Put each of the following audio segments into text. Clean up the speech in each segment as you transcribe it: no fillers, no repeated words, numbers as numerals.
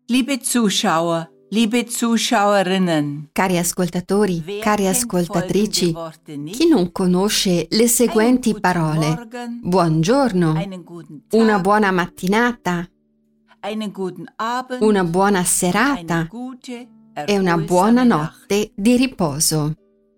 Liebe Zuschauer, liebe Zuschauerinnen, Cari ascoltatori, cari ascoltatrici, chi non conosce le seguenti parole? Buongiorno, una buona mattinata, una buona serata e una buona notte di riposo.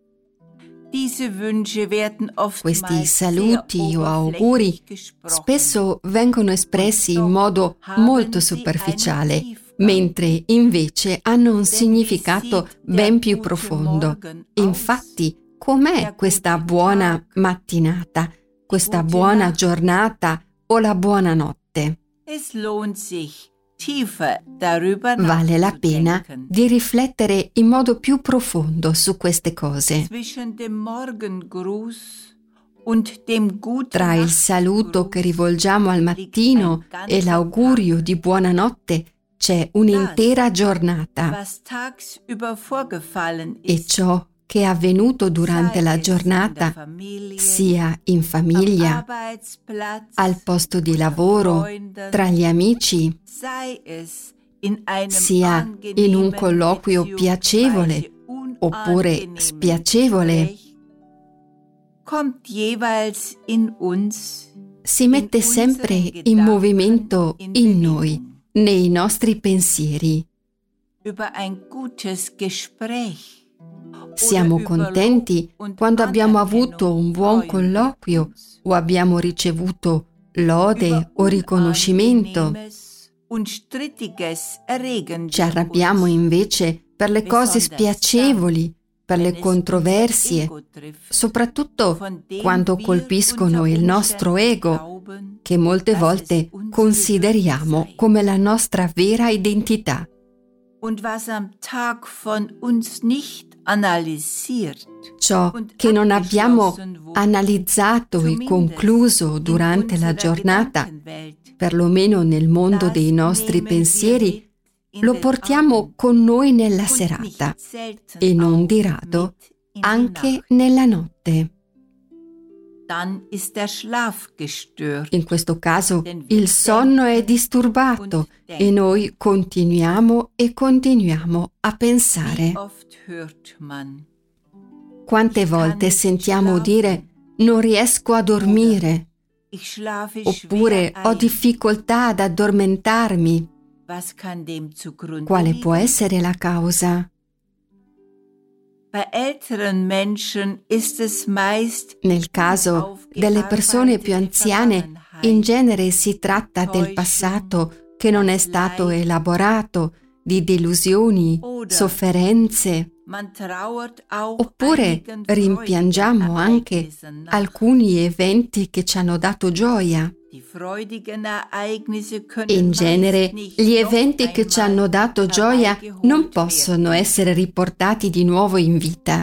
Questi saluti o auguri spesso vengono espressi in modo molto superficiale, mentre invece hanno un significato ben più profondo. Infatti, com'è questa buona mattinata, questa buona giornata o la buona notte? Vale la pena di riflettere in modo più profondo su queste cose. Tra il saluto che rivolgiamo al mattino e l'augurio di buonanotte c'è un'intera giornata. E ciò che è avvenuto durante la giornata, sia in famiglia, al posto di lavoro, tra gli amici, sia in un colloquio piacevole oppure spiacevole, si mette sempre in movimento in noi, nei nostri pensieri. Siamo contenti quando abbiamo avuto un buon colloquio o abbiamo ricevuto lode o riconoscimento. Ci arrabbiamo invece per le cose spiacevoli, per le controversie, soprattutto quando colpiscono il nostro ego, che molte volte consideriamo come la nostra vera identità. Ciò che non abbiamo analizzato e concluso durante la giornata, perlomeno nel mondo dei nostri pensieri, lo portiamo con noi nella serata e non di rado anche nella notte. In questo caso il sonno è disturbato e noi continuiamo a pensare. Quante volte sentiamo dire «non riesco a dormire» oppure «ho difficoltà ad addormentarmi». Quale può essere la causa? Nel caso delle persone più anziane, in genere si tratta del passato che non è stato elaborato, di delusioni, sofferenze, oppure rimpiangiamo anche alcuni eventi che ci hanno dato gioia. In genere, gli eventi che ci hanno dato gioia non possono essere riportati di nuovo in vita.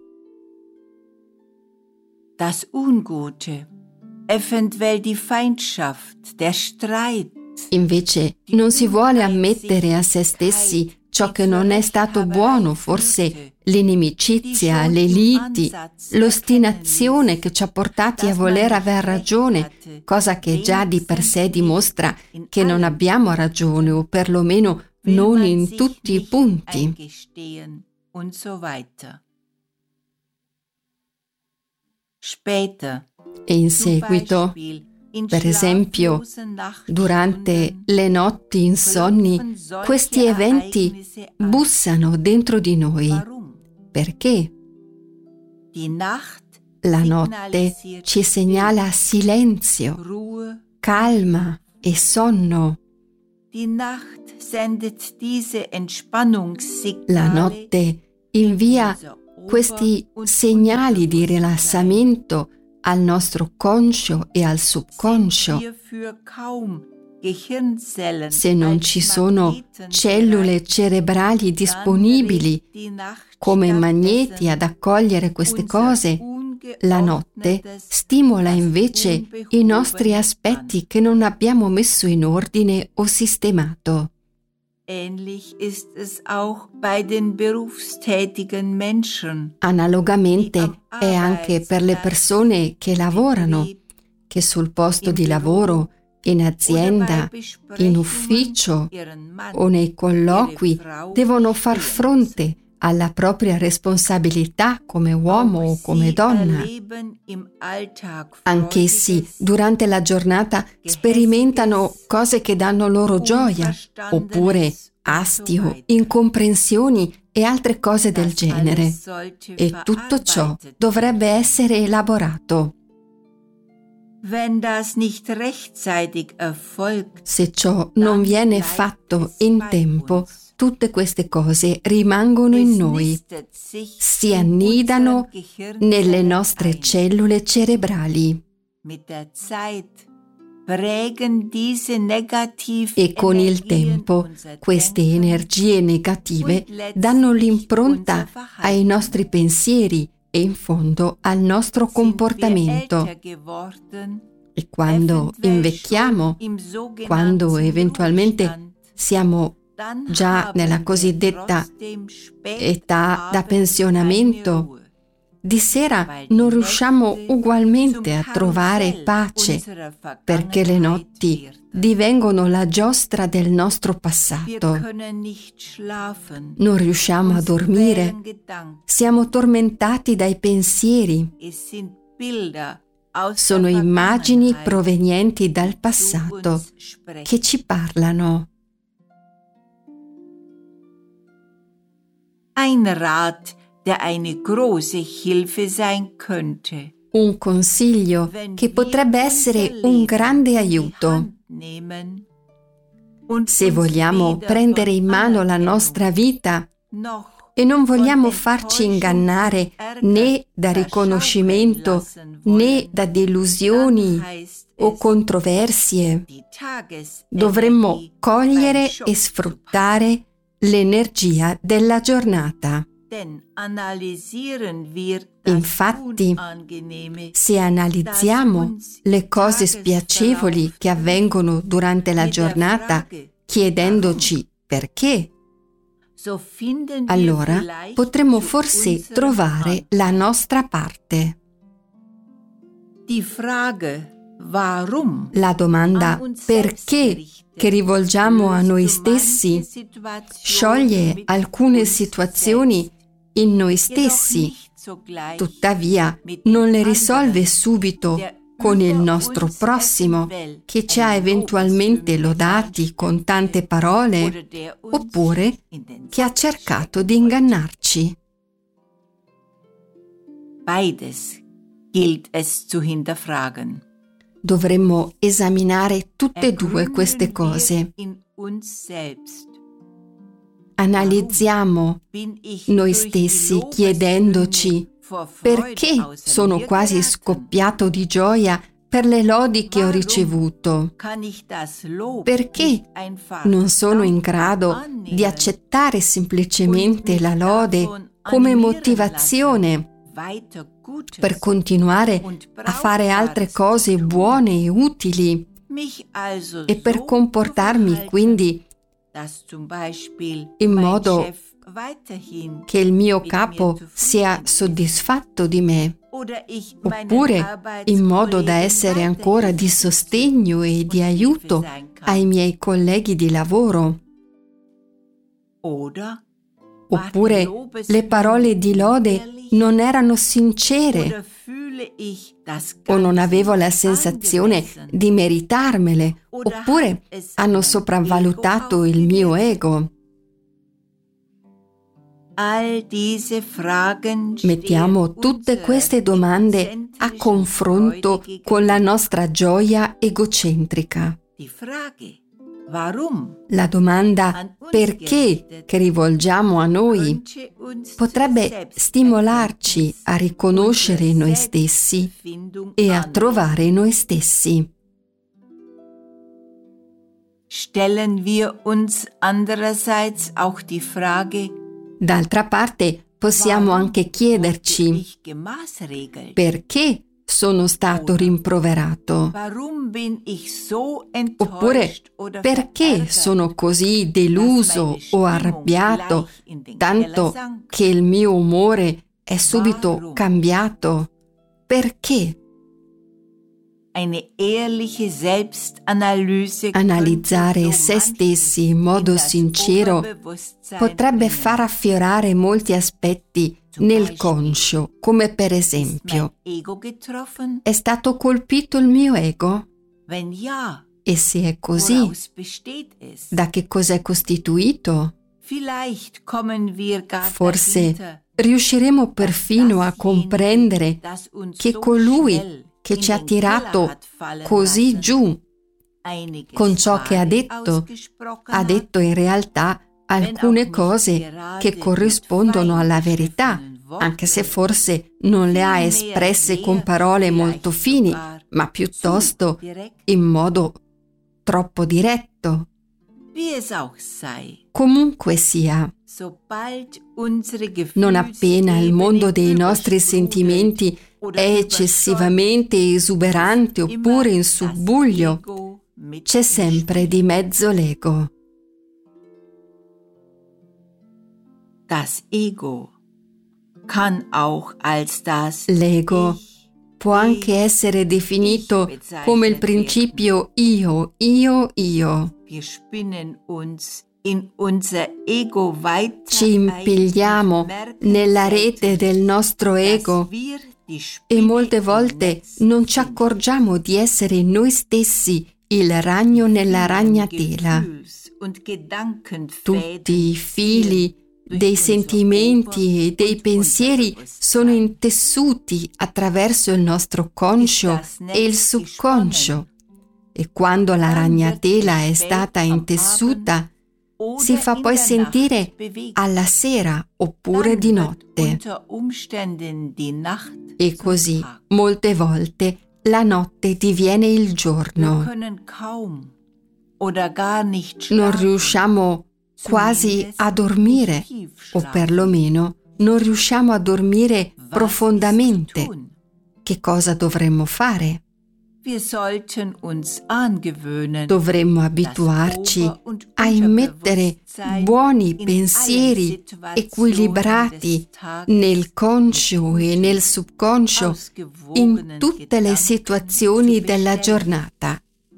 Das Ungute, eventuell die Feindschaft, der Streit. Invece, non si vuole ammettere a se stessi ciò che non è stato buono, forse l'inimicizia, le liti, l'ostinazione che ci ha portati a voler aver ragione, cosa che già di per sé dimostra che non abbiamo ragione, o perlomeno non in tutti i punti. E in seguito, per esempio, durante le notti insonni, questi eventi bussano dentro di noi. Perché? La notte ci segnala silenzio, calma e sonno. La notte invia questi segnali di rilassamento al nostro conscio e al subconscio. Se non ci sono cellule cerebrali disponibili come magneti ad accogliere queste cose, la notte stimola invece i nostri aspetti che non abbiamo messo in ordine o sistemato. Analogamente è anche per le persone che lavorano, che sul posto di lavoro in azienda, in ufficio o nei colloqui devono far fronte alla propria responsabilità come uomo o come donna. Anch'essi durante la giornata sperimentano cose che danno loro gioia, oppure astio, incomprensioni e altre cose del genere. E tutto ciò dovrebbe essere elaborato. Se ciò non viene fatto in tempo, tutte queste cose rimangono in noi, si annidano nelle nostre cellule cerebrali. E con il tempo queste energie negative danno l'impronta ai nostri pensieri e in fondo al nostro comportamento. E quando invecchiamo, quando eventualmente siamo già nella cosiddetta età da pensionamento, di sera non riusciamo ugualmente a trovare pace, perché le notti divengono la giostra del nostro passato. Non riusciamo a dormire, siamo tormentati dai pensieri. Sono immagini provenienti dal passato che ci parlano. Ein Rat, der eine große Hilfe sein könnte. Un consiglio che potrebbe essere un grande aiuto. Se vogliamo prendere in mano la nostra vita e non vogliamo farci ingannare né da riconoscimento né da delusioni o controversie, dovremmo cogliere e sfruttare l'energia della giornata. Infatti, se analizziamo le cose spiacevoli che avvengono durante la giornata, chiedendoci perché, allora potremmo forse trovare la nostra parte. La domanda perché che rivolgiamo a noi stessi scioglie alcune situazioni in noi stessi, tuttavia non le risolve subito con il nostro prossimo che ci ha eventualmente lodati con tante parole oppure che ha cercato di ingannarci. Beides gilt es zu hinterfragen. Dovremmo esaminare tutte e due queste cose. Analizziamo noi stessi chiedendoci perché sono quasi scoppiato di gioia per le lodi che ho ricevuto, perché non sono in grado di accettare semplicemente la lode come motivazione per continuare a fare altre cose buone e utili e per comportarmi quindi in modo che il mio capo sia soddisfatto di me, oppure in modo da essere ancora di sostegno e di aiuto ai miei colleghi di lavoro. Oppure le parole di lode non erano sincere o non avevo la sensazione di meritarmele, oppure hanno sopravvalutato il mio ego. Mettiamo tutte queste domande a confronto con la nostra gioia egocentrica. La domanda perché che rivolgiamo a noi potrebbe stimolarci a riconoscere noi stessi e a trovare noi stessi. Stellen wir uns andererseits auch die Frage, d'altra parte possiamo anche chiederci perché sono stato rimproverato, oppure perché sono così deluso o arrabbiato, tanto che il mio umore è subito cambiato. Perché? Analizzare se stessi in modo sincero potrebbe far affiorare molti aspetti nel conscio, come per esempio: è stato colpito il mio ego? E se è così, da che cosa è costituito? Forse riusciremo perfino a comprendere che colui che ci ha tirato così giù con ciò che ha detto in realtà alcune cose che corrispondono alla verità, anche se forse non le ha espresse con parole molto fini, ma piuttosto in modo troppo diretto. Comunque sia, non appena il mondo dei nostri sentimenti è eccessivamente esuberante oppure in subbuglio, c'è sempre di mezzo l'ego. L'ego può anche essere definito come il principio io. Ci impigliamo nella rete del nostro ego e molte volte non ci accorgiamo di essere noi stessi il ragno nella ragnatela. Tutti i fili dei sentimenti e dei pensieri sono intessuti attraverso il nostro conscio e il subconscio, e quando la ragnatela è stata intessuta si fa poi sentire alla sera oppure di notte. E così molte volte la notte diviene il giorno. Non riusciamo quasi a dormire, o perlomeno non riusciamo a dormire profondamente. Che cosa dovremmo fare? Dovremmo abituarci a immettere buoni pensieri equilibrati nel conscio e nel subconscio in tutte le situazioni della giornata.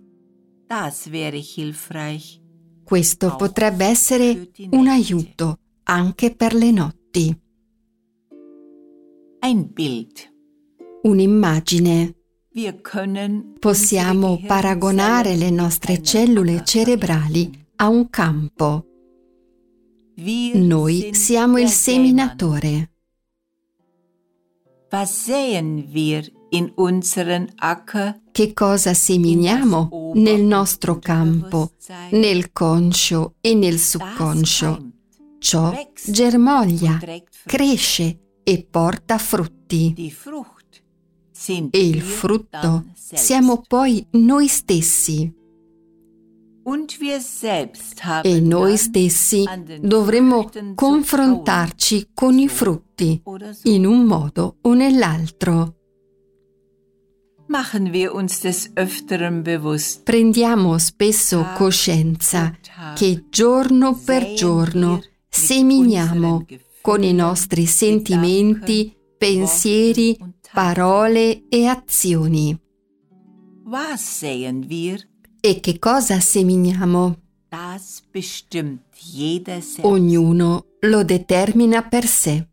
Questo potrebbe essere un aiuto anche per le notti. Un'immagine. Possiamo paragonare le nostre cellule cerebrali a un campo. Noi siamo il seminatore. Che cosa seminiamo nel nostro campo, nel conscio e nel subconscio? Ciò germoglia, cresce e porta frutti. E il frutto siamo poi noi stessi. E noi stessi dovremmo confrontarci con i frutti in un modo o nell'altro. Prendiamo spesso coscienza che giorno per giorno seminiamo con i nostri sentimenti, pensieri, parole e azioni. E che cosa seminiamo? Ognuno lo determina per sé.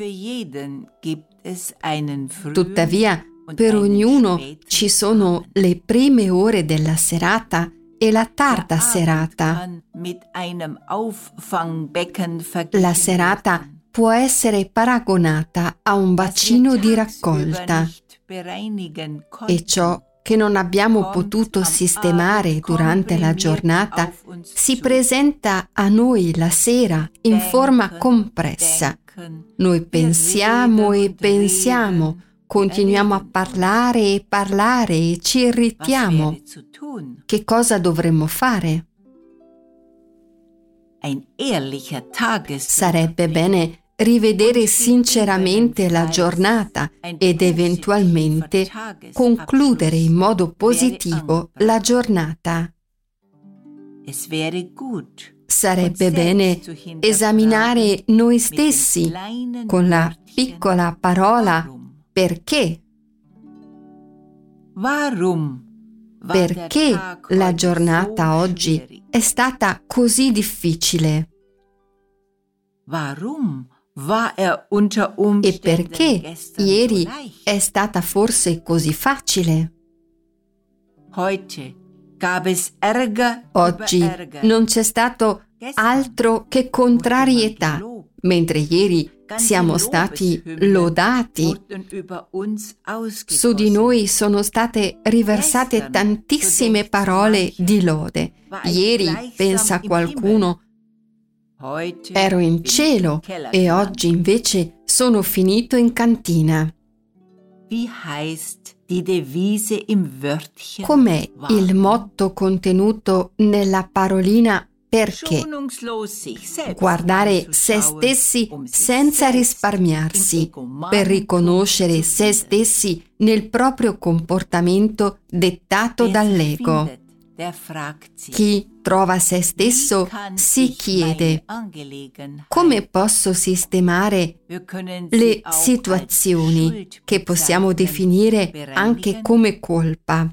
Tuttavia, per ognuno ci sono le prime ore della serata e la tarda serata. La serata può essere paragonata a un bacino di raccolta, e ciò che non abbiamo potuto sistemare durante la giornata si presenta a noi la sera in forma compressa. Noi pensiamo e pensiamo, continuiamo a parlare e parlare e ci irritiamo. Che cosa dovremmo fare? Sarebbe bene rivedere sinceramente la giornata ed eventualmente concludere in modo positivo la giornata. Sarebbe bene esaminare noi stessi con la piccola parola perché. Perché la giornata oggi è stata così difficile? E perché ieri è stata forse così facile? Oggi non c'è stato altro che contrarietà, mentre ieri siamo stati lodati. Su di noi sono state riversate tantissime parole di lode. Ieri, pensa qualcuno, ero in cielo e oggi invece sono finito in cantina. Com'è il motto contenuto nella parolina perché? Guardare se stessi senza risparmiarsi, per riconoscere se stessi nel proprio comportamento dettato dall'ego. Chi trova se stesso si chiede: come posso sistemare le situazioni che possiamo definire anche come colpa?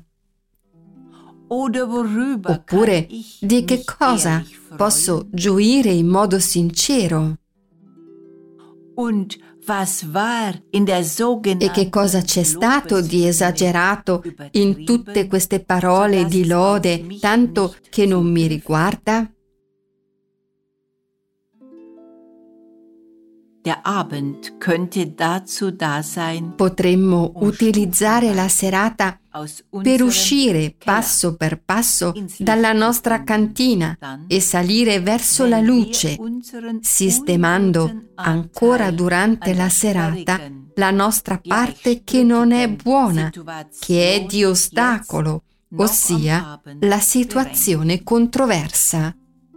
Oppure di che cosa posso gioire in modo sincero? E che cosa c'è stato di esagerato in tutte queste parole di lode, tanto che non mi riguarda? Potremmo utilizzare la serata per uscire passo per passo dalla nostra cantina e salire verso la luce, sistemando ancora durante la serata la nostra parte che non è buona, che è di ostacolo, ossia la situazione controversa.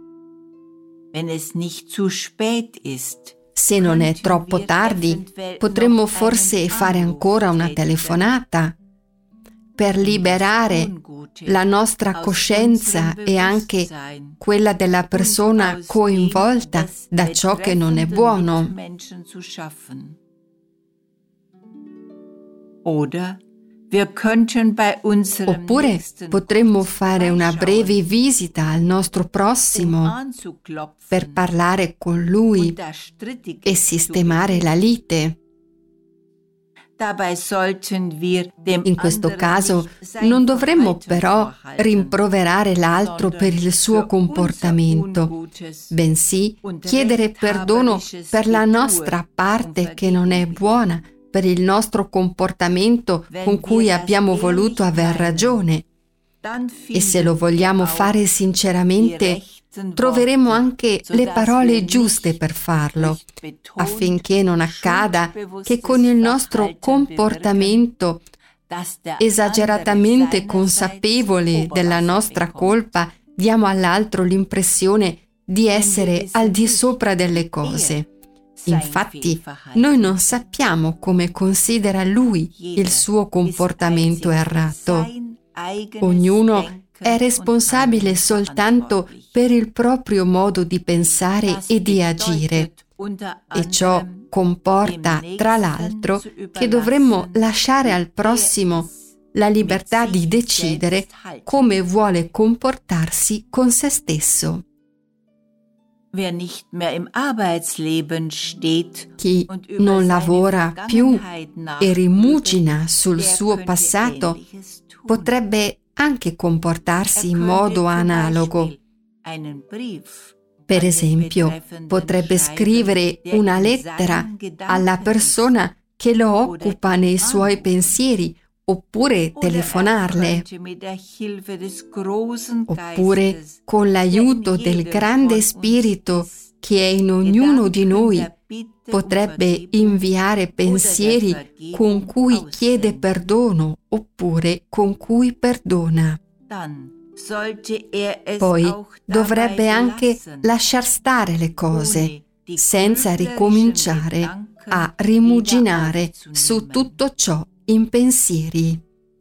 Se non è troppo tardi, potremmo forse fare ancora una telefonata per liberare la nostra coscienza e anche quella della persona coinvolta da ciò che non è buono. Oppure potremmo fare una breve visita al nostro prossimo per parlare con lui e sistemare la lite. In questo caso non dovremmo però rimproverare l'altro per il suo comportamento, bensì chiedere perdono per la nostra parte che non è buona, per il nostro comportamento con cui abbiamo voluto aver ragione. E se lo vogliamo fare sinceramente, troveremo anche le parole giuste per farlo, affinché non accada che con il nostro comportamento esageratamente consapevole della nostra colpa diamo all'altro l'impressione di essere al di sopra delle cose. Infatti, noi non sappiamo come considera lui il suo comportamento errato. Ognuno è responsabile soltanto per il proprio modo di pensare e di agire, e ciò comporta, tra l'altro, che dovremmo lasciare al prossimo la libertà di decidere come vuole comportarsi con se stesso. Chi non lavora più e rimugina sul suo passato potrebbe anche comportarsi in modo analogo. Per esempio, potrebbe scrivere una lettera alla persona che lo occupa nei suoi pensieri, oppure telefonarle, oppure con l'aiuto del grande spirito che è in ognuno di noi, potrebbe inviare pensieri con cui chiede perdono oppure con cui perdona. Poi dovrebbe anche lasciar stare le cose, senza ricominciare a rimuginare su tutto ciò in pensieri.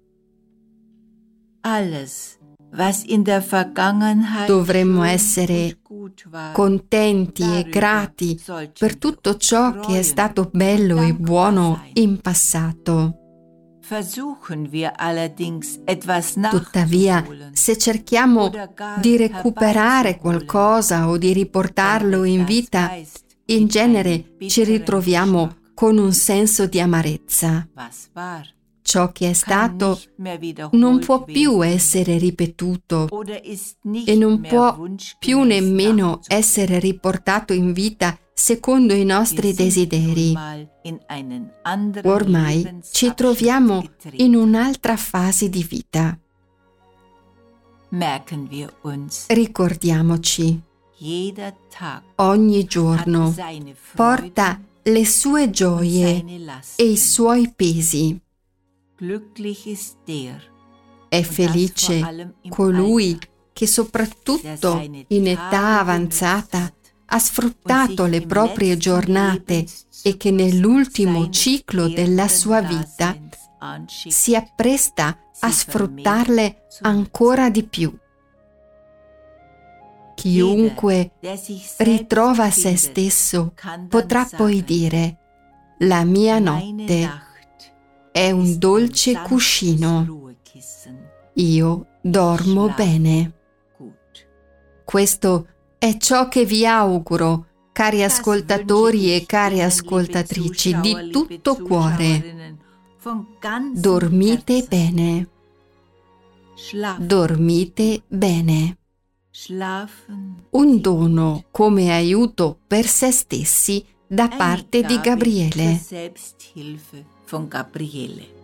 Dovremmo essere contenti e grati per tutto ciò che è stato bello e buono in passato. Tuttavia, se cerchiamo di recuperare qualcosa o di riportarlo in vita, in genere ci ritroviamo con un senso di amarezza. Ciò che è stato non può più essere ripetuto e non può più nemmeno essere riportato in vita secondo i nostri desideri. Ormai ci troviamo in un'altra fase di vita. Ricordiamoci, ogni giorno porta le sue gioie e i suoi pesi. È felice colui che soprattutto in età avanzata ha sfruttato le proprie giornate e che nell'ultimo ciclo della sua vita si appresta a sfruttarle ancora di più. Chiunque ritrova se stesso potrà poi dire: la mia notte è un dolce cuscino. Io dormo bene. Questo è ciò che vi auguro, cari ascoltatori e care ascoltatrici, di tutto cuore. Dormite bene. Dormite bene. Un dono come aiuto per se stessi da parte di Gabriele. Von Gabriele.